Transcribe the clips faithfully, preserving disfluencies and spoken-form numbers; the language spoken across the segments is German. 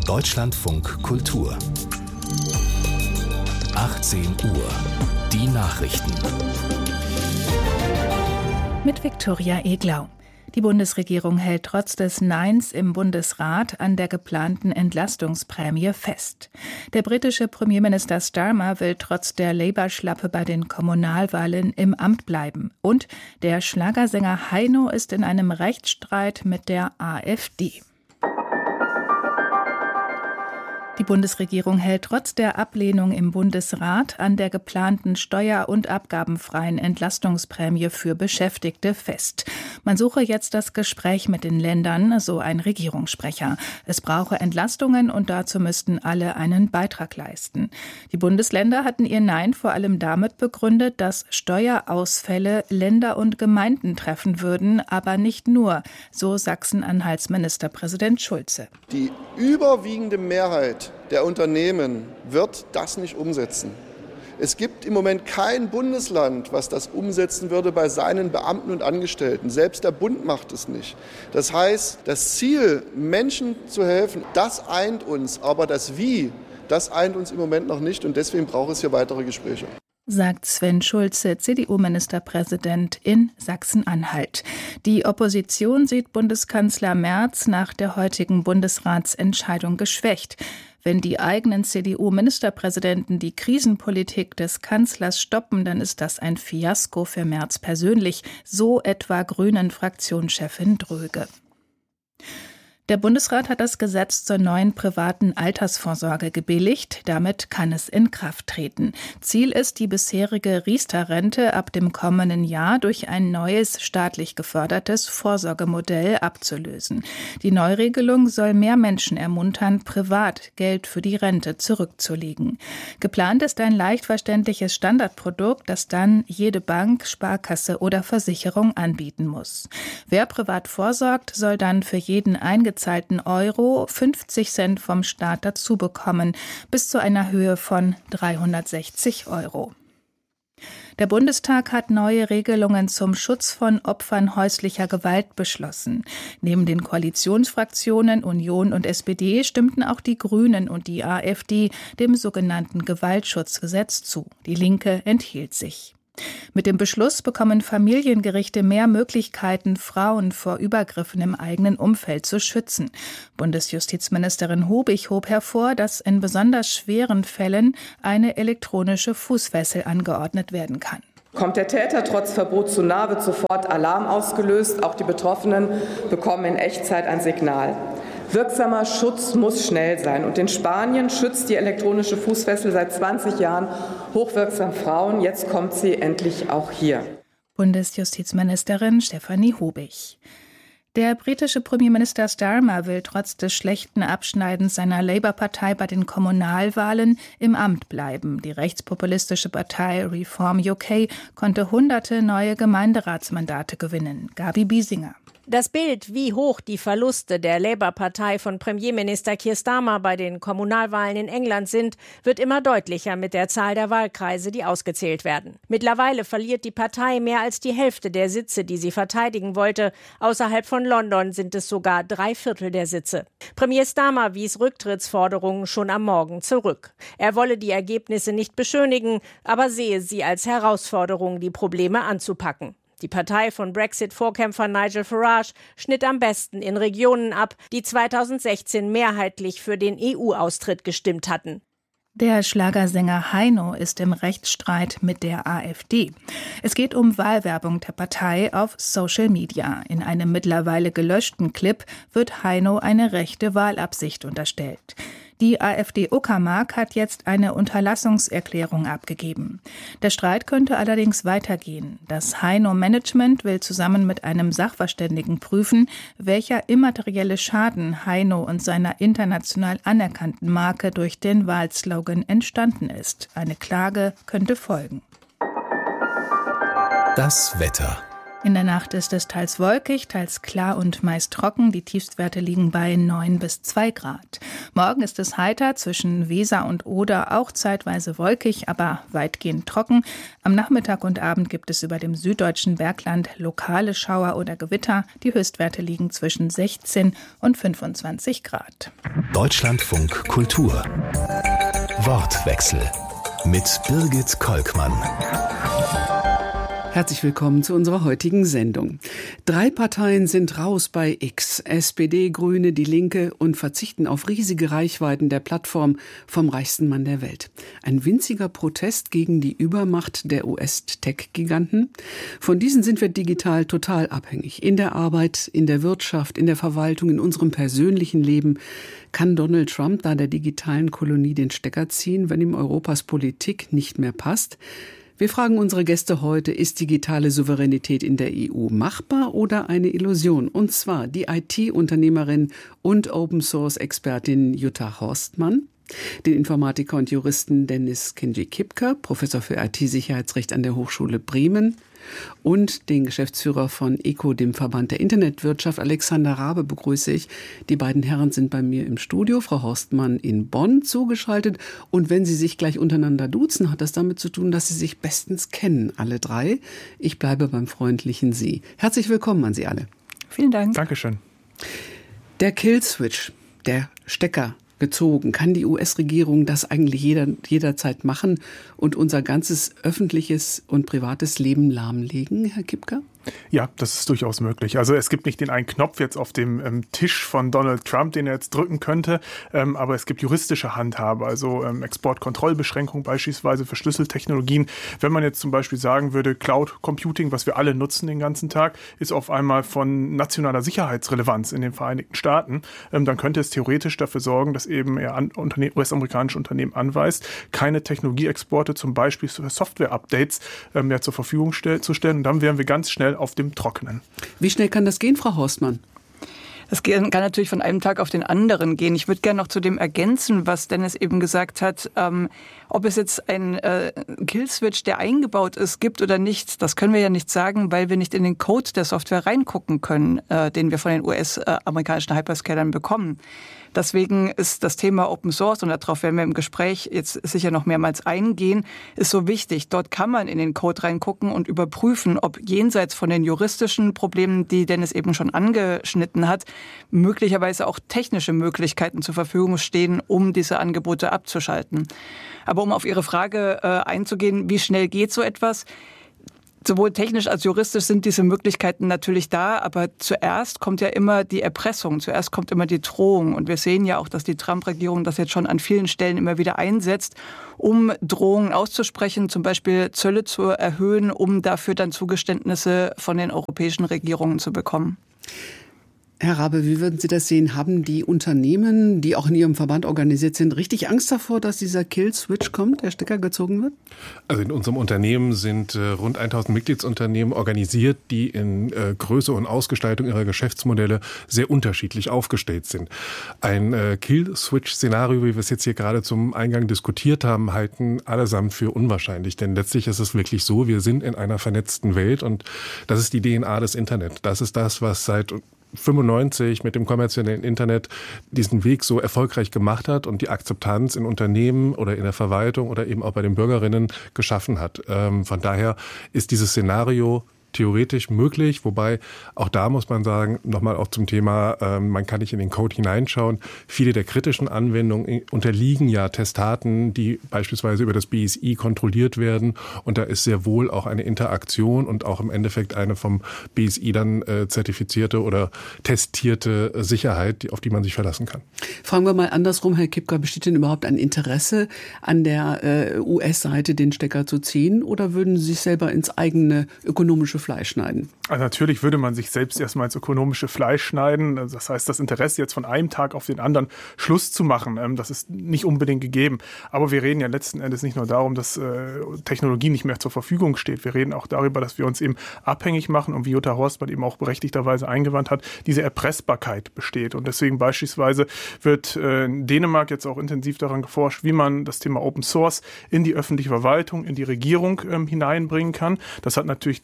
Deutschlandfunk Kultur. achtzehn Uhr. Die Nachrichten. Mit Viktoria Eglau. Die Bundesregierung hält trotz des Neins im Bundesrat an der geplanten Entlastungsprämie fest. Der britische Premierminister Starmer will trotz der Labour-Schlappe bei den Kommunalwahlen im Amt bleiben. Und der Schlagersänger Heino ist in einem Rechtsstreit mit der AfD. Die Bundesregierung hält trotz der Ablehnung im Bundesrat an der geplanten steuer- und abgabenfreien Entlastungsprämie für Beschäftigte fest. Man suche jetzt das Gespräch mit den Ländern, so ein Regierungssprecher. Es brauche Entlastungen und dazu müssten alle einen Beitrag leisten. Die Bundesländer hatten ihr Nein vor allem damit begründet, dass Steuerausfälle Länder und Gemeinden treffen würden, aber nicht nur, so Sachsen-Anhalts Ministerpräsident Schulze. Die überwiegende Mehrheit der Unternehmen wird das nicht umsetzen. Es gibt im Moment kein Bundesland, was das umsetzen würde bei seinen Beamten und Angestellten. Selbst der Bund macht es nicht. Das heißt, das Ziel, Menschen zu helfen, das eint uns. Aber das Wie, das eint uns im Moment noch nicht. Und deswegen braucht es hier weitere Gespräche. Sagt Sven Schulze, C D U-Ministerpräsident in Sachsen-Anhalt. Die Opposition sieht Bundeskanzler Merz nach der heutigen Bundesratsentscheidung geschwächt. Wenn die eigenen C D U-Ministerpräsidenten die Krisenpolitik des Kanzlers stoppen, dann ist das ein Fiasko für Merz persönlich, so etwa Grünen-Fraktionschefin Dröge. Der Bundesrat hat das Gesetz zur neuen privaten Altersvorsorge gebilligt. Damit kann es in Kraft treten. Ziel ist, die bisherige Riester-Rente ab dem kommenden Jahr durch ein neues staatlich gefördertes Vorsorgemodell abzulösen. Die Neuregelung soll mehr Menschen ermuntern, privat Geld für die Rente zurückzulegen. Geplant ist ein leicht verständliches Standardprodukt, das dann jede Bank, Sparkasse oder Versicherung anbieten muss. Wer privat vorsorgt, soll dann für jeden eingezahlten Euro fünfzig Cent vom Staat dazu bekommen, bis zu einer Höhe von dreihundertsechzig Euro. Der Bundestag hat neue Regelungen zum Schutz von Opfern häuslicher Gewalt beschlossen. Neben den Koalitionsfraktionen Union und S P D stimmten auch die Grünen und die AfD dem sogenannten Gewaltschutzgesetz zu. Die Linke enthielt sich. Mit dem Beschluss bekommen Familiengerichte mehr Möglichkeiten, Frauen vor Übergriffen im eigenen Umfeld zu schützen. Bundesjustizministerin Hubich hob hervor, dass in besonders schweren Fällen eine elektronische Fußfessel angeordnet werden kann. Kommt der Täter trotz Verbot zu nahe, wird sofort Alarm ausgelöst. Auch die Betroffenen bekommen in Echtzeit ein Signal. Wirksamer Schutz muss schnell sein. Und in Spanien schützt die elektronische Fußfessel seit zwanzig Jahren hochwirksam Frauen. Jetzt kommt sie endlich auch hier. Bundesjustizministerin Stefanie Hubich. Der britische Premierminister Starmer will trotz des schlechten Abschneidens seiner Labour-Partei bei den Kommunalwahlen im Amt bleiben. Die rechtspopulistische Partei Reform U K konnte hunderte neue Gemeinderatsmandate gewinnen. Gabi Biesinger. Das Bild, wie hoch die Verluste der Labour-Partei von Premierminister Keir Starmer bei den Kommunalwahlen in England sind, wird immer deutlicher mit der Zahl der Wahlkreise, die ausgezählt werden. Mittlerweile verliert die Partei mehr als die Hälfte der Sitze, die sie verteidigen wollte. Außerhalb von London sind es sogar drei Viertel der Sitze. Premier Starmer wies Rücktrittsforderungen schon am Morgen zurück. Er wolle die Ergebnisse nicht beschönigen, aber sehe sie als Herausforderung, die Probleme anzupacken. Die Partei von Brexit-Vorkämpfer Nigel Farage schnitt am besten in Regionen ab, die zweitausendsechzehn mehrheitlich für den E U-Austritt gestimmt hatten. Der Schlagersänger Heino ist im Rechtsstreit mit der AfD. Es geht um Wahlwerbung der Partei auf Social Media. In einem mittlerweile gelöschten Clip wird Heino eine rechte Wahlabsicht unterstellt. Die AfD-Uckermark hat jetzt eine Unterlassungserklärung abgegeben. Der Streit könnte allerdings weitergehen. Das Heino-Management will zusammen mit einem Sachverständigen prüfen, welcher immaterielle Schaden Heino und seiner international anerkannten Marke durch den Wahlslogan entstanden ist. Eine Klage könnte folgen. Das Wetter. In der Nacht ist es teils wolkig, teils klar und meist trocken. Die Tiefstwerte liegen bei neun bis zwei Grad. Morgen ist es heiter, zwischen Weser und Oder auch zeitweise wolkig, aber weitgehend trocken. Am Nachmittag und Abend gibt es über dem süddeutschen Bergland lokale Schauer oder Gewitter. Die Höchstwerte liegen zwischen sechzehn und fünfundzwanzig Grad. Deutschlandfunk Kultur. Wortwechsel mit Birgit Kolkmann. Herzlich willkommen zu unserer heutigen Sendung. Drei Parteien sind raus bei X, S P D, Grüne, Die Linke und verzichten auf riesige Reichweiten der Plattform vom reichsten Mann der Welt. Ein winziger Protest gegen die Übermacht der U S-Tech-Giganten. Von diesen sind wir digital total abhängig. In der Arbeit, in der Wirtschaft, in der Verwaltung, in unserem persönlichen Leben. Kann Donald Trump da der digitalen Kolonie den Stecker ziehen, wenn ihm Europas Politik nicht mehr passt? Wir fragen unsere Gäste heute, ist digitale Souveränität in der E U machbar oder eine Illusion? Und zwar die I T-Unternehmerin und Open-Source-Expertin Jutta Horstmann, den Informatiker und Juristen Dennis Kinji-Kipker, Professor für I T-Sicherheitsrecht an der Hochschule Bremen, und den Geschäftsführer von E C O, dem Verband der Internetwirtschaft, Alexander Rabe, begrüße ich. Die beiden Herren sind bei mir im Studio, Frau Horstmann in Bonn zugeschaltet. Und wenn Sie sich gleich untereinander duzen, hat das damit zu tun, dass Sie sich bestens kennen, alle drei. Ich bleibe beim freundlichen Sie. Herzlich willkommen an Sie alle. Vielen Dank. Dankeschön. Der Killswitch, der Stecker gezogen. Kann die U S-Regierung das eigentlich jeder, jederzeit machen und unser ganzes öffentliches und privates Leben lahmlegen, Herr Kipker? Ja, das ist durchaus möglich. Also es gibt nicht den einen Knopf jetzt auf dem ähm, Tisch von Donald Trump, den er jetzt drücken könnte, ähm, aber es gibt juristische Handhabe, also ähm, Exportkontrollbeschränkungen beispielsweise für Schlüsseltechnologien. Wenn man jetzt zum Beispiel sagen würde, Cloud Computing, was wir alle nutzen den ganzen Tag, ist auf einmal von nationaler Sicherheitsrelevanz in den Vereinigten Staaten, ähm, dann könnte es theoretisch dafür sorgen, dass eben er an Unterne- U S-amerikanische Unternehmen anweist, keine Technologieexporte zum Beispiel für Software-Updates ähm, ja, zur Verfügung stell- zu stellen. Und dann wären wir ganz schnell auf dem Trockenen. Wie schnell kann das gehen, Frau Horstmann? Das kann natürlich von einem Tag auf den anderen gehen. Ich würde gerne noch zu dem ergänzen, was Dennis eben gesagt hat. Ähm, ob es jetzt ein äh, Killswitch, der eingebaut ist, gibt oder nicht, das können wir ja nicht sagen, weil wir nicht in den Code der Software reingucken können, äh, den wir von den U S-amerikanischen Hyperscalern bekommen. Deswegen ist das Thema Open Source, und darauf werden wir im Gespräch jetzt sicher noch mehrmals eingehen, ist so wichtig. Dort kann man in den Code reingucken und überprüfen, ob jenseits von den juristischen Problemen, die Dennis eben schon angeschnitten hat, möglicherweise auch technische Möglichkeiten zur Verfügung stehen, um diese Angebote abzuschalten. Aber um auf Ihre Frage äh, einzugehen, wie schnell geht so etwas? Sowohl technisch als juristisch sind diese Möglichkeiten natürlich da, aber zuerst kommt ja immer die Erpressung, zuerst kommt immer die Drohung. Und wir sehen ja auch, dass die Trump-Regierung das jetzt schon an vielen Stellen immer wieder einsetzt, um Drohungen auszusprechen, zum Beispiel Zölle zu erhöhen, um dafür dann Zugeständnisse von den europäischen Regierungen zu bekommen. Herr Rabe, wie würden Sie das sehen? Haben die Unternehmen, die auch in Ihrem Verband organisiert sind, richtig Angst davor, dass dieser Killswitch kommt, der Stecker gezogen wird? Also in unserem Unternehmen sind äh, rund tausend Mitgliedsunternehmen organisiert, die in äh, Größe und Ausgestaltung ihrer Geschäftsmodelle sehr unterschiedlich aufgestellt sind. Ein äh, Killswitch-Szenario, wie wir es jetzt hier gerade zum Eingang diskutiert haben, halten allesamt für unwahrscheinlich. Denn letztlich ist es wirklich so, wir sind in einer vernetzten Welt und das ist die D N A des Internet. Das ist das, was seit fünfundneunzig mit dem kommerziellen Internet diesen Weg so erfolgreich gemacht hat und die Akzeptanz in Unternehmen oder in der Verwaltung oder eben auch bei den Bürgerinnen geschaffen hat. Ähm, von daher ist dieses Szenario theoretisch möglich, wobei auch da muss man sagen, nochmal auch zum Thema, ähm, man kann nicht in den Code hineinschauen. Viele der kritischen Anwendungen unterliegen ja Testaten, die beispielsweise über das B S I kontrolliert werden und da ist sehr wohl auch eine Interaktion und auch im Endeffekt eine vom B S I dann äh, zertifizierte oder testierte Sicherheit, die, auf die man sich verlassen kann. Fragen wir mal andersrum, Herr Kipker, besteht denn überhaupt ein Interesse an der äh, U S-Seite, den Stecker zu ziehen oder würden Sie sich selber ins eigene ökonomische Fleisch schneiden? Also natürlich würde man sich selbst erstmal ins ökonomische Fleisch schneiden. Das heißt, das Interesse jetzt von einem Tag auf den anderen Schluss zu machen, das ist nicht unbedingt gegeben. Aber wir reden ja letzten Endes nicht nur darum, dass Technologie nicht mehr zur Verfügung steht. Wir reden auch darüber, dass wir uns eben abhängig machen und wie Jutta Horstmann eben auch berechtigterweise eingewandt hat, diese Erpressbarkeit besteht. Und deswegen beispielsweise wird in Dänemark jetzt auch intensiv daran geforscht, wie man das Thema Open Source in die öffentliche Verwaltung, in die Regierung ähm, hineinbringen kann. Das hat natürlich da einen ganz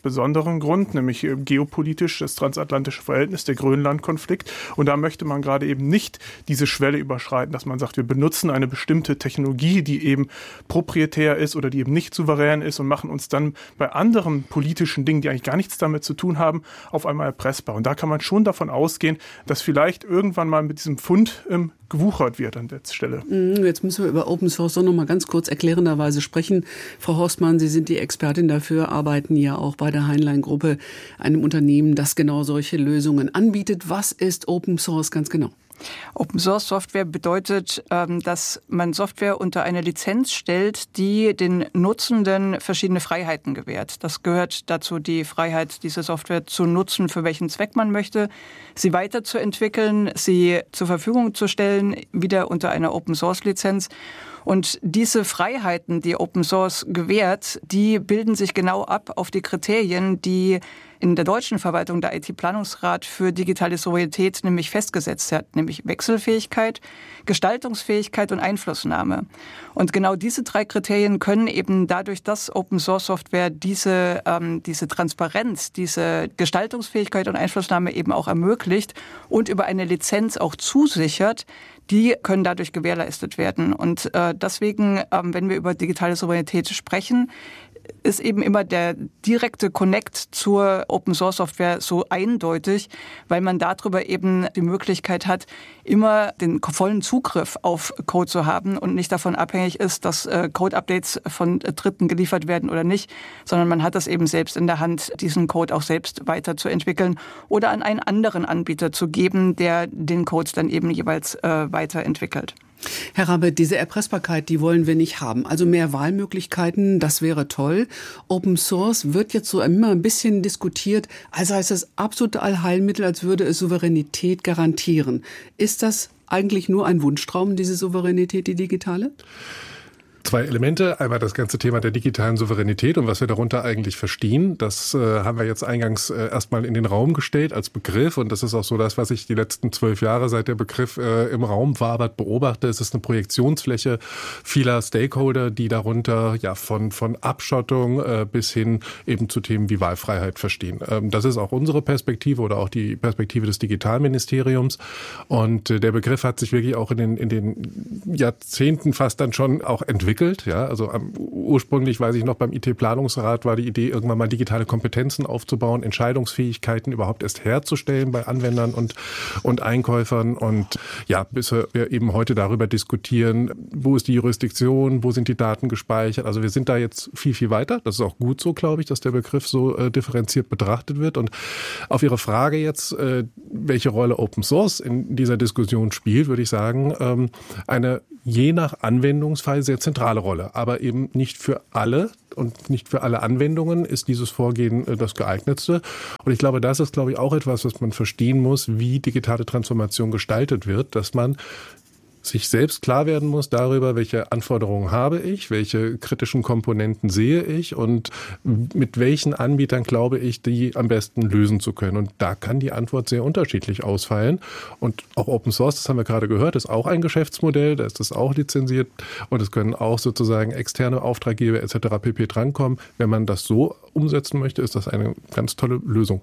besonderen Grund, nämlich äh, geopolitisch das transatlantische Verhältnis, der Grönland-Konflikt. Und da möchte man gerade eben nicht diese Schwelle überschreiten, dass man sagt, wir benutzen eine bestimmte Technologie, die eben proprietär ist oder die eben nicht souverän ist und machen uns dann bei anderen politischen Dingen, die eigentlich gar nichts damit zu tun haben, auf einmal erpressbar. Und da kann man schon davon ausgehen, dass vielleicht irgendwann mal mit diesem Fund ähm, gewuchert wird an der Stelle. Jetzt müssen wir über Open Source noch mal ganz kurz erklärenderweise sprechen. Frau Horstmann, Sie sind die Expertin dafür, arbeiten ja auch bei der Heinlein-Gruppe, einem Unternehmen, das genau solche Lösungen anbietet. Was ist Open Source ganz genau? Open Source Software bedeutet, dass man Software unter eine Lizenz stellt, die den Nutzenden verschiedene Freiheiten gewährt. Das gehört dazu, die Freiheit, diese Software zu nutzen, für welchen Zweck man möchte, sie weiterzuentwickeln, sie zur Verfügung zu stellen, wieder unter einer Open Source Lizenz. Und diese Freiheiten, die Open Source gewährt, die bilden sich genau ab auf die Kriterien, die in der deutschen Verwaltung der I T-Planungsrat für digitale Souveränität nämlich festgesetzt hat, nämlich Wechselfähigkeit, Gestaltungsfähigkeit und Einflussnahme. Und genau diese drei Kriterien können eben dadurch, dass Open-Source-Software diese, ähm, diese Transparenz, diese Gestaltungsfähigkeit und Einflussnahme eben auch ermöglicht und über eine Lizenz auch zusichert, die können dadurch gewährleistet werden. Und äh, deswegen, ähm, wenn wir über digitale Souveränität sprechen, ist eben immer der direkte Connect zur Open-Source-Software so eindeutig, weil man darüber eben die Möglichkeit hat, immer den vollen Zugriff auf Code zu haben und nicht davon abhängig ist, dass äh, Code-Updates von Dritten geliefert werden oder nicht, sondern man hat das eben selbst in der Hand, diesen Code auch selbst weiterzuentwickeln oder an einen anderen Anbieter zu geben, der den Code dann eben jeweils äh, weiterentwickelt. Herr Rabbe, diese Erpressbarkeit, die wollen wir nicht haben. Also mehr Wahlmöglichkeiten, das wäre toll. Open Source wird jetzt so immer ein bisschen diskutiert, als heißt das absolute Allheilmittel, als würde es Souveränität garantieren. Ist das eigentlich nur ein Wunschtraum, diese Souveränität, die digitale? Zwei Elemente. Einmal das ganze Thema der digitalen Souveränität und was wir darunter eigentlich verstehen. Das äh, haben wir jetzt eingangs äh, erstmal in den Raum gestellt als Begriff. Und das ist auch so das, was ich die letzten zwölf Jahre, seit der Begriff äh, im Raum wabert, beobachte. Es ist eine Projektionsfläche vieler Stakeholder, die darunter ja von, von Abschottung äh, bis hin eben zu Themen wie Wahlfreiheit verstehen. Ähm, das ist auch unsere Perspektive oder auch die Perspektive des Digitalministeriums. Und äh, der Begriff hat sich wirklich auch in den, in den Jahrzehnten fast dann schon auch entwickelt. Ja, also um, ursprünglich, weiß ich noch, beim I T-Planungsrat war die Idee, irgendwann mal digitale Kompetenzen aufzubauen, Entscheidungsfähigkeiten überhaupt erst herzustellen bei Anwendern und, und Einkäufern. Und ja, bis wir eben heute darüber diskutieren, wo ist die Jurisdiktion, wo sind die Daten gespeichert. Also wir sind da jetzt viel, viel weiter. Das ist auch gut so, glaube ich, dass der Begriff so äh, differenziert betrachtet wird. Und auf Ihre Frage jetzt, äh, welche Rolle Open Source in dieser Diskussion spielt, würde ich sagen, ähm, eine je nach Anwendungsfall sehr zentrale Rolle, aber eben nicht für alle und nicht für alle Anwendungen ist dieses Vorgehen äh, das geeignetste. Und ich glaube, das ist, glaube ich, auch etwas, was man verstehen muss, wie digitale Transformation gestaltet wird, dass man sich selbst klar werden muss darüber, welche Anforderungen habe ich, welche kritischen Komponenten sehe ich und mit welchen Anbietern glaube ich, die am besten lösen zu können. Und da kann die Antwort sehr unterschiedlich ausfallen. Und auch Open Source, das haben wir gerade gehört, ist auch ein Geschäftsmodell, da ist das auch lizenziert und es können auch sozusagen externe Auftraggeber et cetera pp. Drankommen. Wenn man das so umsetzen möchte, ist das eine ganz tolle Lösung.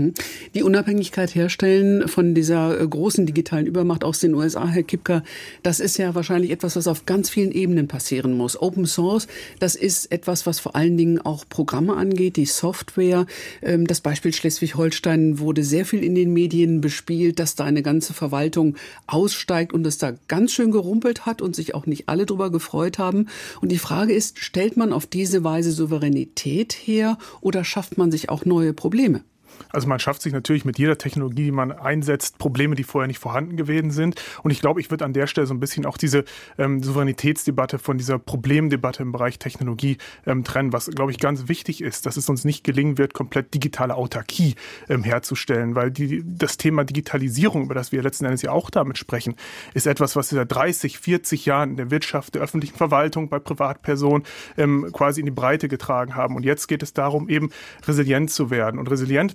Die Unabhängigkeit herstellen von dieser großen digitalen Übermacht aus den U S A, Herr Kipker, das ist ja wahrscheinlich etwas, was auf ganz vielen Ebenen passieren muss. Open Source, das ist etwas, was vor allen Dingen auch Programme angeht, die Software. Das Beispiel Schleswig-Holstein wurde sehr viel in den Medien bespielt, dass da eine ganze Verwaltung aussteigt und es da ganz schön gerumpelt hat und sich auch nicht alle drüber gefreut haben. Und die Frage ist, stellt man auf diese Weise Souveränität her oder schafft man sich auch neue Probleme? Also man schafft sich natürlich mit jeder Technologie, die man einsetzt, Probleme, die vorher nicht vorhanden gewesen sind. Und ich glaube, ich würde an der Stelle so ein bisschen auch diese ähm, Souveränitätsdebatte von dieser Problemdebatte im Bereich Technologie ähm, trennen, was, glaube ich, ganz wichtig ist, dass es uns nicht gelingen wird, komplett digitale Autarkie ähm, herzustellen, weil die, das Thema Digitalisierung, über das wir letzten Endes ja auch damit sprechen, ist etwas, was wir seit dreißig, vierzig Jahren in der Wirtschaft, der öffentlichen Verwaltung, bei Privatpersonen ähm, quasi in die Breite getragen haben. Und jetzt geht es darum, eben resilient zu werden. Und resilient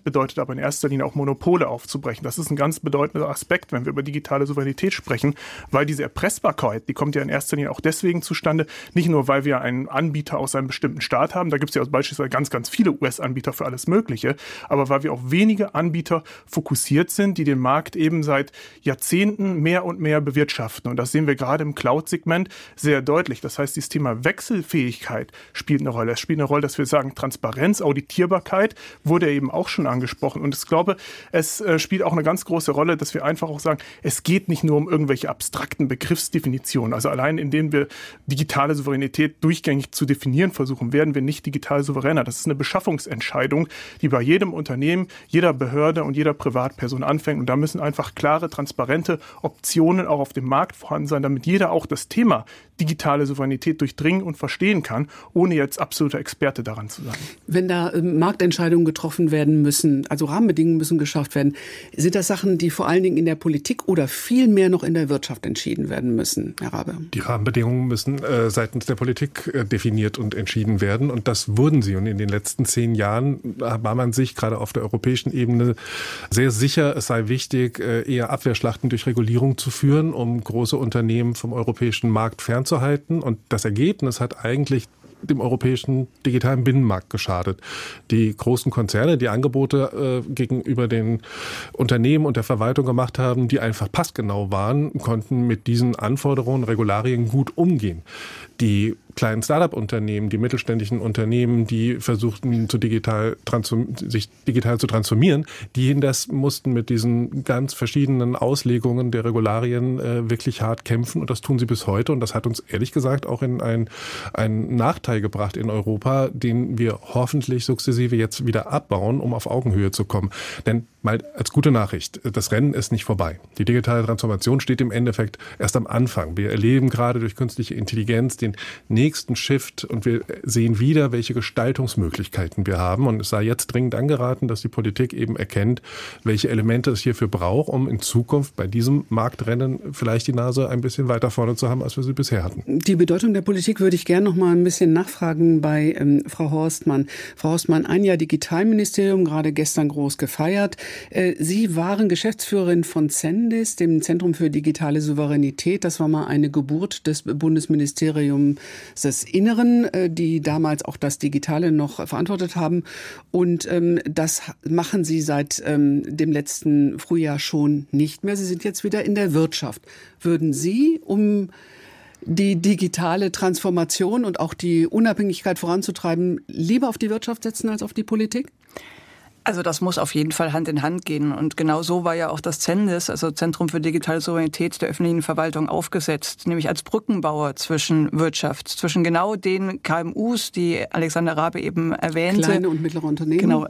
bedeutet aber in erster Linie auch Monopole aufzubrechen. Das ist ein ganz bedeutender Aspekt, wenn wir über digitale Souveränität sprechen, weil diese Erpressbarkeit, die kommt ja in erster Linie auch deswegen zustande, nicht nur, weil wir einen Anbieter aus einem bestimmten Staat haben, da gibt es ja beispielsweise ganz, ganz viele U S-Anbieter für alles Mögliche, aber weil wir auf wenige Anbieter fokussiert sind, die den Markt eben seit Jahrzehnten mehr und mehr bewirtschaften. Und das sehen wir gerade im Cloud-Segment sehr deutlich. Das heißt, dieses Thema Wechselfähigkeit spielt eine Rolle. Es spielt eine Rolle, dass wir sagen, Transparenz, Auditierbarkeit wurde eben auch schon angesprochen. Und ich glaube, es äh, spielt auch eine ganz große Rolle, dass wir einfach auch sagen, es geht nicht nur um irgendwelche abstrakten Begriffsdefinitionen. Also allein indem wir digitale Souveränität durchgängig zu definieren versuchen, werden wir nicht digital souveräner. Das ist eine Beschaffungsentscheidung, die bei jedem Unternehmen, jeder Behörde und jeder Privatperson anfängt. Und da müssen einfach klare, transparente Optionen auch auf dem Markt vorhanden sein, damit jeder auch das Thema digitale Souveränität durchdringen und verstehen kann, ohne jetzt absoluter Experte daran zu sein. Wenn da äh, Marktentscheidungen getroffen werden müssen, also Rahmenbedingungen müssen geschafft werden, sind das Sachen, die vor allen Dingen in der Politik oder viel mehr noch in der Wirtschaft entschieden werden müssen, Herr Rabe? Die Rahmenbedingungen müssen äh, seitens der Politik äh, definiert und entschieden werden und das wurden sie. Und in den letzten zehn Jahren war man sich gerade auf der europäischen Ebene sehr sicher, es sei wichtig, äh, eher Abwehrschlachten durch Regulierung zu führen, um große Unternehmen vom europäischen Markt fernzuhalten. Und das Ergebnis hat eigentlich dem europäischen digitalen Binnenmarkt geschadet. Die großen Konzerne, die Angebote äh, gegenüber den Unternehmen und der Verwaltung gemacht haben, die einfach passgenau waren, konnten mit diesen Anforderungen, Regularien gut umgehen. Die kleinen Start-up-Unternehmen, die mittelständischen Unternehmen, die versuchten, zu digital sich digital zu transformieren, die das mussten mit diesen ganz verschiedenen Auslegungen der Regularien äh, wirklich hart kämpfen und das tun sie bis heute und das hat uns ehrlich gesagt auch in ein, einen Nachteil gebracht in Europa, den wir hoffentlich sukzessive jetzt wieder abbauen, um auf Augenhöhe zu kommen. Denn mal als gute Nachricht, das Rennen ist nicht vorbei. Die digitale Transformation steht im Endeffekt erst am Anfang. Wir erleben gerade durch künstliche Intelligenz den nächsten Shift und wir sehen wieder, welche Gestaltungsmöglichkeiten wir haben. Und es sei jetzt dringend angeraten, dass die Politik eben erkennt, welche Elemente es hierfür braucht, um in Zukunft bei diesem Marktrennen vielleicht die Nase ein bisschen weiter vorne zu haben, als wir sie bisher hatten. Die Bedeutung der Politik würde ich gerne noch mal ein bisschen nachfragen bei ähm, Frau Horstmann. Frau Horstmann, ein Jahr Digitalministerium, gerade gestern groß gefeiert. Äh, Sie waren Geschäftsführerin von Cendis, dem Zentrum für digitale Souveränität. Das war mal eine Geburt des Bundesministeriums des Inneren, äh, die damals auch das Digitale noch verantwortet haben. Und ähm, das machen Sie seit ähm, dem letzten Frühjahr schon nicht mehr. Sie sind jetzt wieder in der Wirtschaft. Würden Sie, um die digitale Transformation und auch die Unabhängigkeit voranzutreiben, lieber auf die Wirtschaft setzen als auf die Politik? Also das muss auf jeden Fall Hand in Hand gehen. Und genau so war ja auch das Cendis, also Zentrum für digitale Souveränität der öffentlichen Verwaltung, aufgesetzt. Nämlich als Brückenbauer zwischen Wirtschaft, zwischen genau den K M Us, die Alexander Rabe eben erwähnte. Kleine und mittlere Unternehmen. Genau.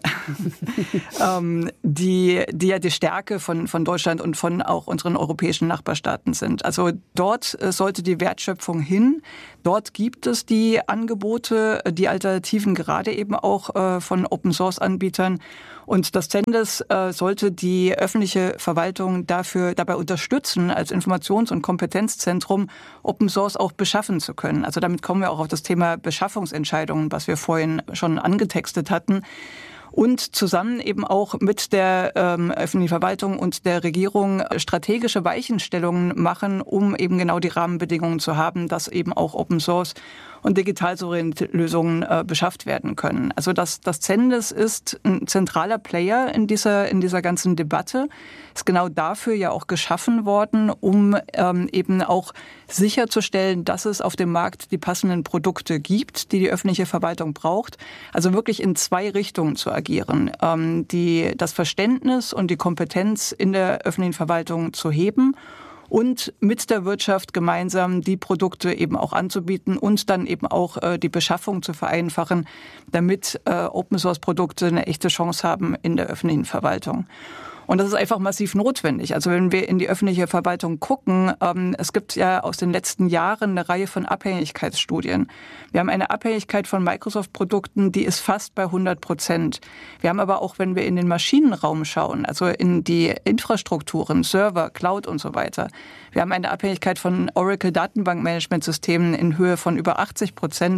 ähm, die, die ja die Stärke von, von Deutschland und von auch unseren europäischen Nachbarstaaten sind. Also dort äh, sollte die Wertschöpfung hin. Dort gibt es die Angebote, die Alternativen, gerade eben auch äh, von Open-Source-Anbietern. Und das Cendis äh, sollte die öffentliche Verwaltung dafür dabei unterstützen, als Informations- und Kompetenzzentrum Open Source auch beschaffen zu können. Also damit kommen wir auch auf das Thema Beschaffungsentscheidungen, was wir vorhin schon angetextet hatten. Und zusammen eben auch mit der ähm, öffentlichen Verwaltung und der Regierung strategische Weichenstellungen machen, um eben genau die Rahmenbedingungen zu haben, dass eben auch Open Source und digital-souveräne Lösungen äh, beschafft werden können. Also das, das Cendis ist ein zentraler Player in dieser, in dieser ganzen Debatte. Ist genau dafür ja auch geschaffen worden, um ähm, eben auch sicherzustellen, dass es auf dem Markt die passenden Produkte gibt, die die öffentliche Verwaltung braucht. Also wirklich in zwei Richtungen zu agieren. Ähm, die, das Verständnis und die Kompetenz in der öffentlichen Verwaltung zu heben und mit der Wirtschaft gemeinsam die Produkte eben auch anzubieten und dann eben auch äh, die Beschaffung zu vereinfachen, damit äh, Open-Source-Produkte eine echte Chance haben in der öffentlichen Verwaltung. Und das ist einfach massiv notwendig. Also wenn wir in die öffentliche Verwaltung gucken, ähm, es gibt ja aus den letzten Jahren eine Reihe von Abhängigkeitsstudien. Wir haben eine Abhängigkeit von Microsoft-Produkten, die ist fast bei hundert Prozent. Wir haben aber auch, wenn wir in den Maschinenraum schauen, also in die Infrastrukturen, Server, Cloud und so weiter, wir haben eine Abhängigkeit von Oracle-Datenbankmanagementsystemen in Höhe von über achtzig Prozent.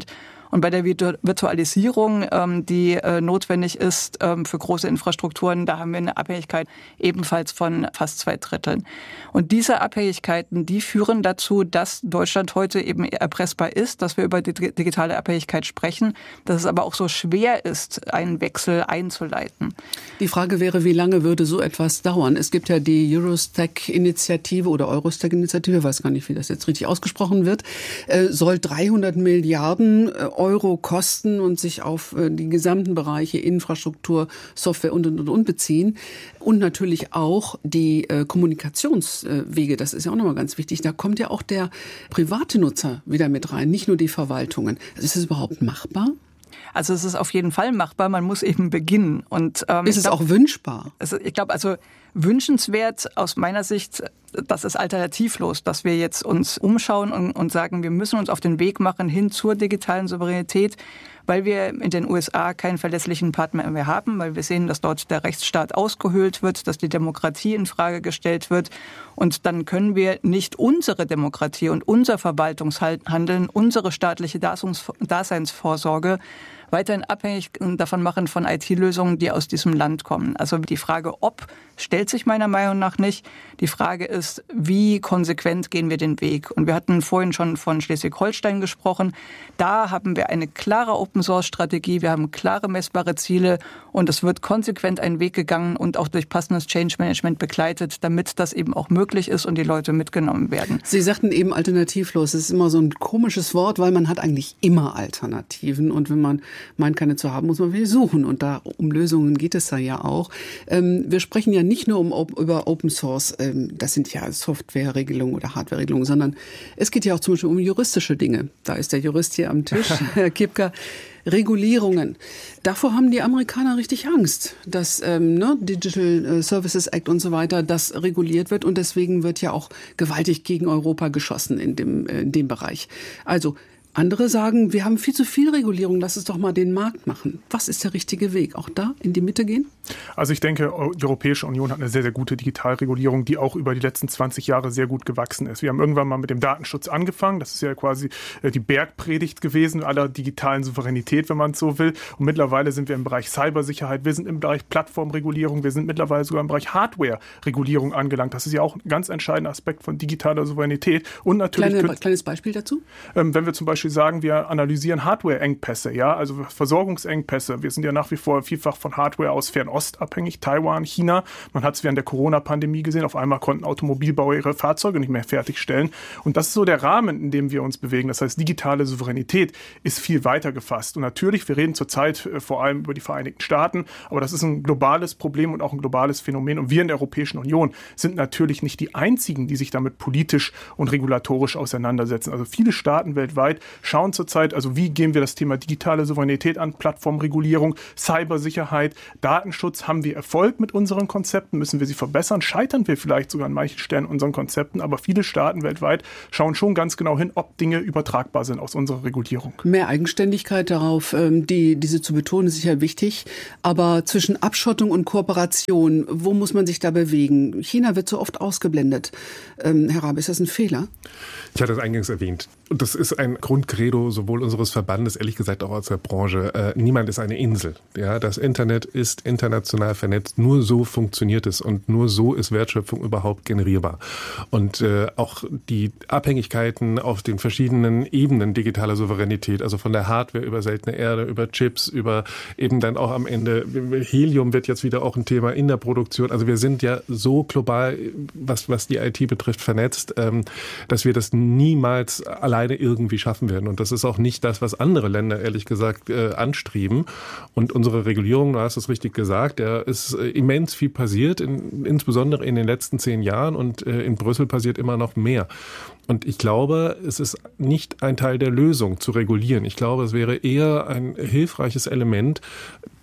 Und bei der Virtualisierung, ähm, die äh, notwendig ist ähm, für große Infrastrukturen, da haben wir eine Abhängigkeit ebenfalls von fast zwei Dritteln. Und diese Abhängigkeiten, die führen dazu, dass Deutschland heute eben erpressbar ist, dass wir über die digitale Abhängigkeit sprechen, dass es aber auch so schwer ist, einen Wechsel einzuleiten. Die Frage wäre, wie lange würde so etwas dauern? Es gibt ja die Eurostack-Initiative oder Eurostack-Initiative, ich weiß gar nicht, wie das jetzt richtig ausgesprochen wird, äh, soll dreihundert Milliarden Euro kosten und sich auf äh, die gesamten Bereiche Infrastruktur, Software und, und, und beziehen. Und natürlich auch die äh, Kommunikationswege, das ist ja auch nochmal ganz wichtig. Da kommt ja auch der private Nutzer wieder mit rein, nicht nur die Verwaltungen. Also ist es überhaupt machbar? Also es ist auf jeden Fall machbar, man muss eben beginnen. Und, ähm, ist es glaub, auch wünschbar? Also ich glaube, also wünschenswert aus meiner Sicht, das ist alternativlos, dass wir jetzt uns umschauen und, und sagen, wir müssen uns auf den Weg machen hin zur digitalen Souveränität, weil wir in den U S A keinen verlässlichen Partner mehr haben, weil wir sehen, dass dort der Rechtsstaat ausgehöhlt wird, dass die Demokratie in Frage gestellt wird. Und dann können wir nicht unsere Demokratie und unser Verwaltungshandeln, unsere staatliche Daseinsvorsorge weiterhin abhängig davon machen von I T-Lösungen, die aus diesem Land kommen. Also die Frage, ob, stellt sich meiner Meinung nach nicht. Die Frage ist, wie konsequent gehen wir den Weg? Und wir hatten vorhin schon von Schleswig-Holstein gesprochen. Da haben wir eine klare Open-Source-Strategie, wir haben klare messbare Ziele und es wird konsequent einen Weg gegangen und auch durch passendes Change-Management begleitet, damit das eben auch möglich ist und die Leute mitgenommen werden. Sie sagten eben alternativlos. Das ist immer so ein komisches Wort, weil man hat eigentlich immer Alternativen und wenn man meint, keine zu haben, muss man wieder suchen. Und da um Lösungen geht es da ja auch. Ähm, wir sprechen ja nicht nur um, über Open Source, ähm, das sind ja Softwareregelungen oder Hardwareregelungen, sondern es geht ja auch zum Beispiel um juristische Dinge. Da ist der Jurist hier am Tisch, Herr Kipka. Regulierungen. Davor haben die Amerikaner richtig Angst, dass ähm, ne, Digital Services Act und so weiter, das reguliert wird. Und deswegen wird ja auch gewaltig gegen Europa geschossen in dem, äh, in dem Bereich. Also andere sagen, wir haben viel zu viel Regulierung, lass es doch mal den Markt machen. Was ist der richtige Weg? Auch da in die Mitte gehen? Also ich denke, die Europäische Union hat eine sehr, sehr gute Digitalregulierung, die auch über die letzten zwanzig Jahre sehr gut gewachsen ist. Wir haben irgendwann mal mit dem Datenschutz angefangen. Das ist ja quasi die Bergpredigt gewesen aller digitalen Souveränität, wenn man es so will. Und mittlerweile sind wir im Bereich Cybersicherheit, wir sind im Bereich Plattformregulierung, wir sind mittlerweile sogar im Bereich Hardware-Regulierung angelangt. Das ist ja auch ein ganz entscheidender Aspekt von digitaler Souveränität. Und natürlich Kleine, kleines Beispiel dazu? Ähm, wenn wir zum Beispiel sagen, wir analysieren Hardware-Engpässe, ja, also Versorgungsengpässe. Wir sind ja nach wie vor vielfach von Hardware aus Fernost abhängig, Taiwan, China. Man hat es während der Corona-Pandemie gesehen, auf einmal konnten Automobilbauer ihre Fahrzeuge nicht mehr fertigstellen. Und das ist so der Rahmen, in dem wir uns bewegen. Das heißt, digitale Souveränität ist viel weiter gefasst. Und natürlich, wir reden zurzeit äh, vor allem über die Vereinigten Staaten, aber das ist ein globales Problem und auch ein globales Phänomen. Und wir in der Europäischen Union sind natürlich nicht die einzigen, die sich damit politisch und regulatorisch auseinandersetzen. Also viele Staaten weltweit schauen zurzeit, also wie gehen wir das Thema digitale Souveränität an, Plattformregulierung, Cybersicherheit, Datenschutz. Haben wir Erfolg mit unseren Konzepten? Müssen wir sie verbessern? Scheitern wir vielleicht sogar an manchen Stellen unseren Konzepten? Aber viele Staaten weltweit schauen schon ganz genau hin, ob Dinge übertragbar sind aus unserer Regulierung. Mehr Eigenständigkeit darauf, die, diese zu betonen, ist sicher wichtig. Aber zwischen Abschottung und Kooperation, wo muss man sich da bewegen? China wird so oft ausgeblendet. Ähm, Herr Rabe, ist das ein Fehler? Ich hatte es eingangs erwähnt. Und das ist ein Grundcredo sowohl unseres Verbandes, ehrlich gesagt auch aus der Branche. Äh, niemand ist eine Insel. Ja, das Internet ist international vernetzt. Nur so funktioniert es und nur so ist Wertschöpfung überhaupt generierbar. Und äh, auch die Abhängigkeiten auf den verschiedenen Ebenen digitaler Souveränität, also von der Hardware über seltene Erde, über Chips, über eben dann auch am Ende Helium wird jetzt wieder auch ein Thema in der Produktion. Also wir sind ja so global, was, was die I T betrifft, vernetzt, ähm, dass wir das niemals alleine irgendwie schaffen werden. Und das ist auch nicht das, was andere Länder, ehrlich gesagt, äh, anstreben. Und unsere Regulierung, du hast es richtig gesagt, da ist äh, immens viel passiert, in, insbesondere in den letzten zehn Jahren. Und äh, in Brüssel passiert immer noch mehr. Und ich glaube, es ist nicht ein Teil der Lösung zu regulieren. Ich glaube, es wäre eher ein hilfreiches Element,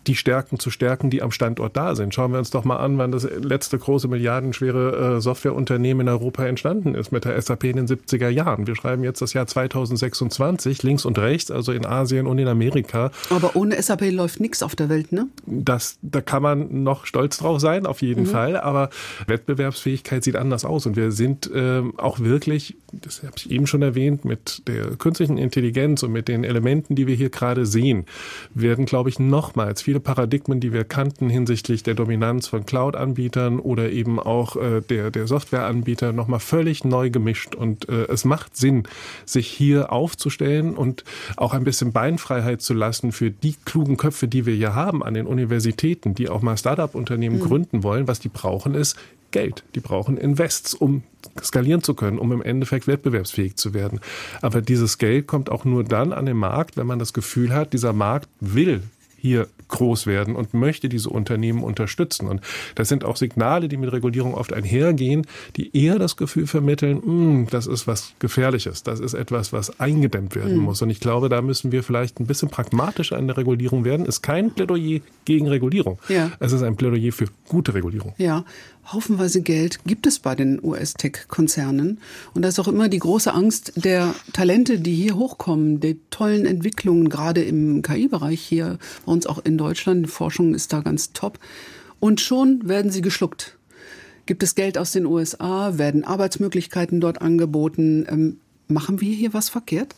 die Stärken zu stärken, die am Standort da sind. Schauen wir uns doch mal an, wann das letzte große milliardenschwere äh, Softwareunternehmen in Europa entstanden ist, mit der S A P in den siebziger Jahren. Wir schreiben jetzt das Jahr zweitausendsechsundzwanzig, links und rechts, also in Asien und in Amerika. Aber ohne S A P läuft nichts auf der Welt, ne? Das, da kann man noch stolz drauf sein, auf jeden mhm. Fall. Aber Wettbewerbsfähigkeit sieht anders aus. Und wir sind äh, auch wirklich, das habe ich eben schon erwähnt, mit der künstlichen Intelligenz und mit den Elementen, die wir hier gerade sehen, werden, glaube ich, nochmals viele Paradigmen, die wir kannten hinsichtlich der Dominanz von Cloud-Anbietern oder eben auch äh, der, der Softwareanbieter nochmal völlig neu gemischt. Und äh, es macht Sinn, sich hier aufzustellen und auch ein bisschen Beinfreiheit zu lassen für die klugen Köpfe, die wir hier haben an den Universitäten, die auch mal Start-up-Unternehmen mhm. gründen wollen. Was die brauchen, ist Geld. Die brauchen Invests, um skalieren zu können, um im Endeffekt wettbewerbsfähig zu werden. Aber dieses Geld kommt auch nur dann an den Markt, wenn man das Gefühl hat, dieser Markt will hier groß werden und möchte diese Unternehmen unterstützen. Und das sind auch Signale, die mit Regulierung oft einhergehen, die eher das Gefühl vermitteln, mh, das ist was Gefährliches, das ist etwas, was eingedämmt werden mhm. muss. Und ich glaube, da müssen wir vielleicht ein bisschen pragmatischer in der Regulierung werden. Es ist kein Plädoyer gegen Regulierung. Ja. Es ist ein Plädoyer für gute Regulierung. Ja. Haufenweise Geld gibt es bei den U S-Tech-Konzernen. Und da ist auch immer die große Angst der Talente, die hier hochkommen, die tollen Entwicklungen, gerade im K I-Bereich hier, bei uns auch in Deutschland. Die Forschung ist da ganz top. Und schon werden sie geschluckt. Gibt es Geld aus den U S A? Werden Arbeitsmöglichkeiten dort angeboten? Ähm, machen wir hier was verkehrt?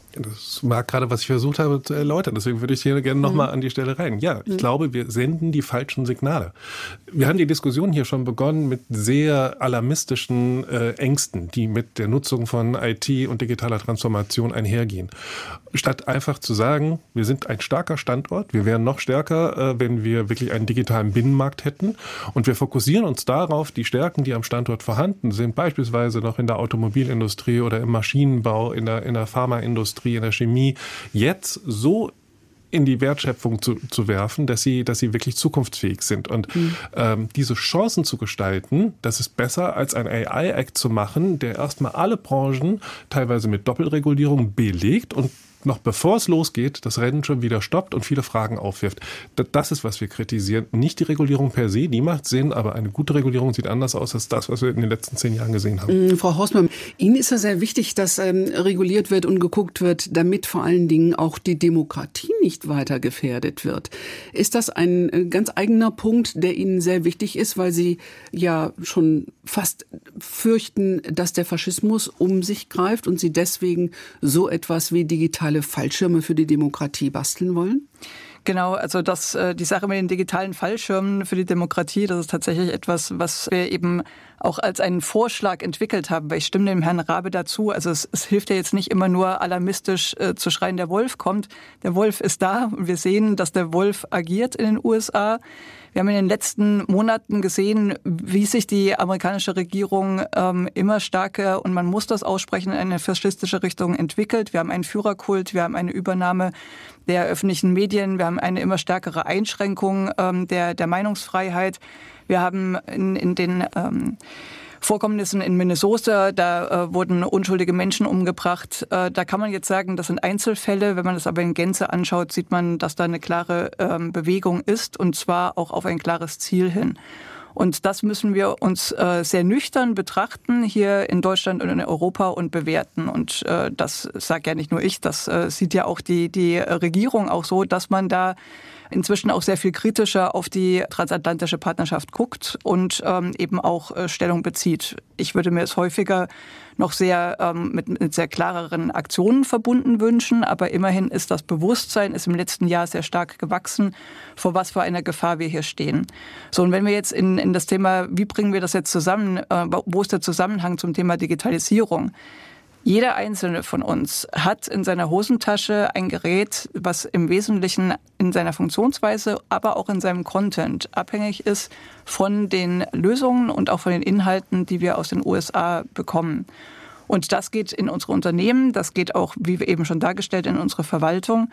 Das mag gerade, was ich versucht habe zu erläutern. Deswegen würde ich hier gerne nochmal mhm. an die Stelle rein. Ja, ich mhm. glaube, wir senden die falschen Signale. Wir haben die Diskussion hier schon begonnen mit sehr alarmistischen äh, Ängsten, die mit der Nutzung von I T und digitaler Transformation einhergehen. Statt einfach zu sagen, wir sind ein starker Standort, wir wären noch stärker, äh, wenn wir wirklich einen digitalen Binnenmarkt hätten. Und wir fokussieren uns darauf, die Stärken, die am Standort vorhanden sind, beispielsweise noch in der Automobilindustrie oder im Maschinenbau, in der, in der Pharmaindustrie, in der Chemie, jetzt so in die Wertschöpfung zu, zu werfen, dass sie, dass sie wirklich zukunftsfähig sind. Und mhm. ähm, diese Chancen zu gestalten, das ist besser als ein A I-Act zu machen, der erstmal alle Branchen teilweise mit Doppelregulierung belegt und noch bevor es losgeht, das Rennen schon wieder stoppt und viele Fragen aufwirft. Das ist, was wir kritisieren. Nicht die Regulierung per se, die macht Sinn, aber eine gute Regulierung sieht anders aus als das, was wir in den letzten zehn Jahren gesehen haben. Frau Horstmann, Ihnen ist ja sehr wichtig, dass ähm, reguliert wird und geguckt wird, damit vor allen Dingen auch die Demokratie nicht weiter gefährdet wird. Ist das ein äh, ganz eigener Punkt, der Ihnen sehr wichtig ist, weil Sie ja schon fast fürchten, dass der Faschismus um sich greift und Sie deswegen so etwas wie digitale Fallschirme für die Demokratie basteln wollen? Genau, also das, die Sache mit den digitalen Fallschirmen für die Demokratie, das ist tatsächlich etwas, was wir eben auch als einen Vorschlag entwickelt haben, weil ich stimme dem Herrn Raabe dazu. Also es, es hilft ja jetzt nicht immer nur alarmistisch äh, zu schreien, der Wolf kommt. Der Wolf ist da und wir sehen, dass der Wolf agiert in den U S A. Wir haben in den letzten Monaten gesehen, wie sich die amerikanische Regierung ähm, immer stärker, und man muss das aussprechen, in eine faschistische Richtung entwickelt. Wir haben einen Führerkult, wir haben eine Übernahme der öffentlichen Medien, wir haben eine immer stärkere Einschränkung ähm, der, der Meinungsfreiheit. Wir haben in, in den ähm, Vorkommnissen in Minnesota, da äh, wurden unschuldige Menschen umgebracht. Äh, da kann man jetzt sagen, das sind Einzelfälle. Wenn man das aber in Gänze anschaut, sieht man, dass da eine klare ähm, Bewegung ist, und zwar auch auf ein klares Ziel hin. Und das müssen wir uns äh, sehr nüchtern betrachten hier in Deutschland und in Europa und bewerten. Und äh, das sage ja nicht nur ich, das äh, sieht ja auch die, die Regierung auch so, dass man da inzwischen auch sehr viel kritischer auf die transatlantische Partnerschaft guckt und ähm, eben auch äh, Stellung bezieht. Ich würde mir es häufiger noch sehr ähm, mit, mit sehr klareren Aktionen verbunden wünschen, aber immerhin ist das Bewusstsein ist im letzten Jahr sehr stark gewachsen, vor was für einer Gefahr wir hier stehen. So, und wenn wir jetzt in, in das Thema, wie bringen wir das jetzt zusammen, äh, wo ist der Zusammenhang zum Thema Digitalisierung? Jeder Einzelne von uns hat in seiner Hosentasche ein Gerät, was im Wesentlichen in seiner Funktionsweise, aber auch in seinem Content abhängig ist von den Lösungen und auch von den Inhalten, die wir aus den U S A bekommen. Und das geht in unsere Unternehmen, das geht auch, wie wir eben schon dargestellt, in unsere Verwaltung.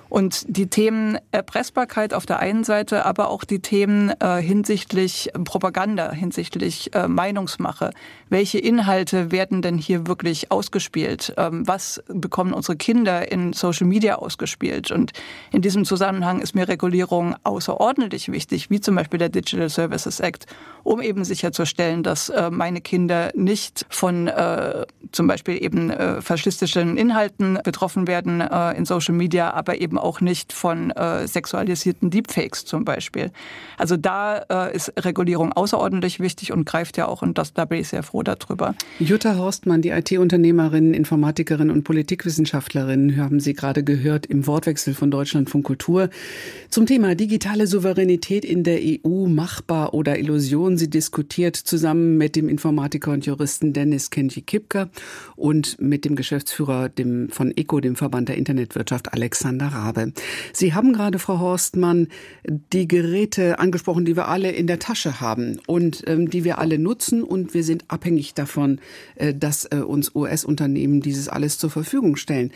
Und die Themen Erpressbarkeit auf der einen Seite, aber auch die Themen äh, hinsichtlich Propaganda, hinsichtlich äh, Meinungsmache. Welche Inhalte werden denn hier wirklich ausgespielt? Ähm, was bekommen unsere Kinder in Social Media ausgespielt? Und in diesem Zusammenhang ist mir Regulierung außerordentlich wichtig, wie zum Beispiel der Digital Services Act, um eben sicherzustellen, dass äh, meine Kinder nicht von äh, zum Beispiel eben äh, faschistischen Inhalten betroffen werden äh, in Social Media, aber eben auch nicht von äh, sexualisierten Deepfakes zum Beispiel. Also da äh, ist Regulierung außerordentlich wichtig und greift ja auch, und das, da bin ich sehr froh darüber. Jutta Horstmann, die I T-Unternehmerin, Informatikerin und Politikwissenschaftlerin, haben Sie gerade gehört im Wortwechsel von Deutschlandfunk Kultur zum Thema digitale Souveränität in der E U, machbar oder Illusion. Sie diskutiert zusammen mit dem Informatiker und Juristen Dennis Kenji-Kipker und mit dem Geschäftsführer dem, von E C O, dem Verband der Internetwirtschaft, Alexander Rabe. Sie haben gerade, Frau Horstmann, die Geräte angesprochen, die wir alle in der Tasche haben und ähm, die wir alle nutzen, und wir sind abhängig davon, äh, dass äh, uns U S-Unternehmen dieses alles zur Verfügung stellen.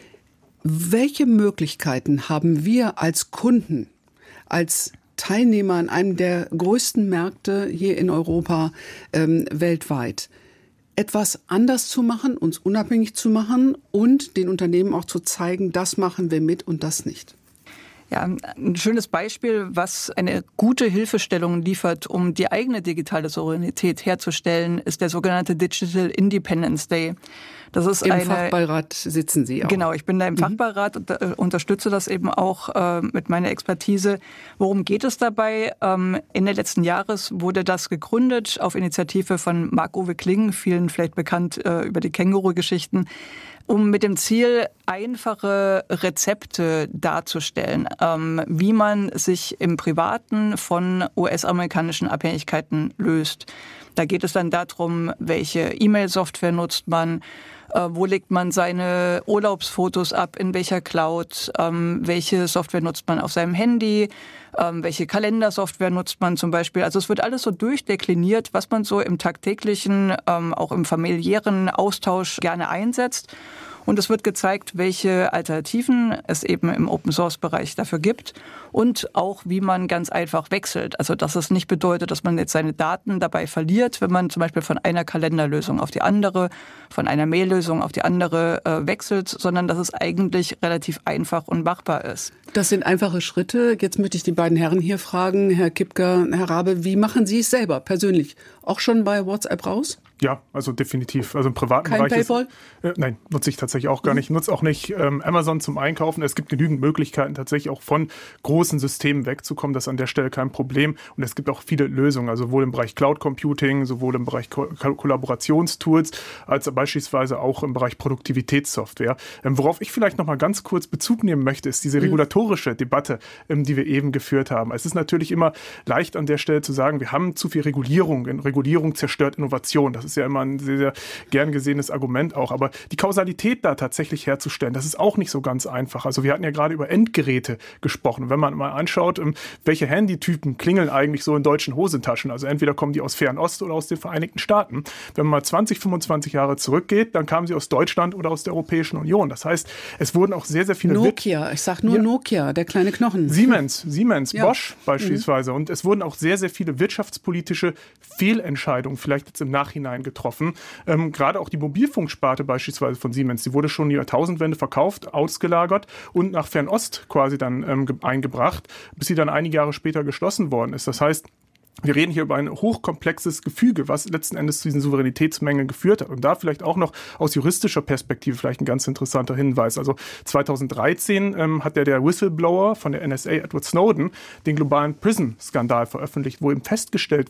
Welche Möglichkeiten haben wir als Kunden, als Teilnehmer an einem der größten Märkte hier in Europa, ähm, weltweit, etwas anders zu machen, uns unabhängig zu machen und den Unternehmen auch zu zeigen, das machen wir mit und das nicht? Ja, ein schönes Beispiel, was eine gute Hilfestellung liefert, um die eigene digitale Souveränität herzustellen, ist der sogenannte Digital Independence Day. Das ist Im eine, Fachbeirat sitzen Sie auch. Genau, ich bin da im mhm. Fachbeirat und äh, unterstütze das eben auch äh, mit meiner Expertise. Worum geht es dabei? Ähm, Ende letzten Jahres wurde das gegründet auf Initiative von Marc-Uwe Kling, vielen vielleicht bekannt äh, über die Känguru-Geschichten, um mit dem Ziel, einfache Rezepte darzustellen, ähm, wie man sich im Privaten von U S-amerikanischen Abhängigkeiten löst. Da geht es dann darum, welche E-Mail-Software nutzt man, äh, wo legt man seine Urlaubsfotos ab, in welcher Cloud, ähm, welche Software nutzt man auf seinem Handy, ähm, welche Kalendersoftware nutzt man zum Beispiel. Also es wird alles so durchdekliniert, was man so im tagtäglichen, ähm, auch im familiären Austausch gerne einsetzt. Und es wird gezeigt, welche Alternativen es eben im Open-Source-Bereich dafür gibt und auch, wie man ganz einfach wechselt. Also dass es nicht bedeutet, dass man jetzt seine Daten dabei verliert, wenn man zum Beispiel von einer Kalenderlösung auf die andere, von einer Mail-Lösung auf die andere äh, wechselt, sondern dass es eigentlich relativ einfach und machbar ist. Das sind einfache Schritte. Jetzt möchte ich die beiden Herren hier fragen, Herr Kipker, Herr Rabe, wie machen Sie es selber persönlich? Auch schon bei WhatsApp raus? Ja, also definitiv. Also im privaten Kein Bereich PayPal? Ist, äh, nein, nutze ich tatsächlich auch gar nicht. Nutze auch nicht ähm, Amazon zum Einkaufen. Es gibt genügend Möglichkeiten, tatsächlich auch von großen Systemen wegzukommen. Das ist an der Stelle kein Problem. Und es gibt auch viele Lösungen, also sowohl im Bereich Cloud Computing, sowohl im Bereich Ko- Kollaborationstools, als beispielsweise auch im Bereich Produktivitätssoftware. Ähm, worauf ich vielleicht noch mal ganz kurz Bezug nehmen möchte, ist diese regulatorische Debatte, ähm, die wir eben geführt haben. Es ist natürlich immer leicht an der Stelle zu sagen, wir haben zu viel Regulierung. Regulierung zerstört Innovation. Das ist ja immer ein sehr, sehr gern gesehenes Argument auch. Aber die Kausalität da tatsächlich herzustellen, das ist auch nicht so ganz einfach. Also wir hatten ja gerade über Endgeräte gesprochen. Wenn man mal anschaut, welche Handytypen klingeln eigentlich so in deutschen Hosentaschen, also entweder kommen die aus Fernost oder aus den Vereinigten Staaten. Wenn man mal zwanzig, fünfundzwanzig Jahre zurückgeht, dann kamen sie aus Deutschland oder aus der Europäischen Union. Das heißt, es wurden auch sehr, sehr viele... Nokia, ich sag nur ja. Nokia, der kleine Knochen. Siemens, Siemens, ja. Bosch beispielsweise. Mhm. Und es wurden auch sehr, sehr viele wirtschaftspolitische Fehlentscheidungen vielleicht jetzt im Nachhinein getroffen. Ähm, gerade auch die Mobilfunksparte beispielsweise von Siemens, die wurde schon in die Jahrtausendwende verkauft, ausgelagert und nach Fernost quasi dann ähm, eingebracht, bis sie dann einige Jahre später geschlossen worden ist. Das heißt, wir reden hier über ein hochkomplexes Gefüge, was letzten Endes zu diesen Souveränitätsmängeln geführt hat. Und da vielleicht auch noch aus juristischer Perspektive vielleicht ein ganz interessanter Hinweis. Also zweitausenddreizehn ähm, hat der, der Whistleblower von der N S A, Edward Snowden, den globalen PRISM-Skandal veröffentlicht, wo eben festgestellt